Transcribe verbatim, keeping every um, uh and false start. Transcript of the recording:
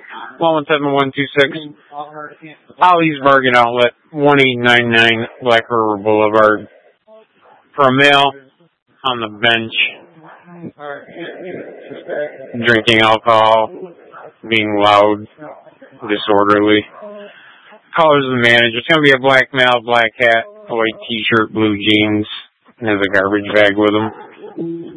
one one seven one two six. Ollie's Bargain Outlet, one eight nine nine Black River Boulevard. For a male on the bench, drinking alcohol, being loud, disorderly. Colors of the manager. It's going to be a black male, black hat, a white t-shirt, blue jeans, and has a garbage bag with him.